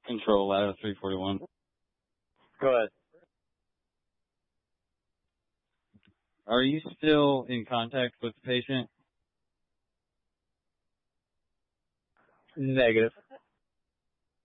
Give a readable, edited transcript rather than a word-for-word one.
Control Ladder 341. Go ahead. Are you still in contact with the patient? Negative.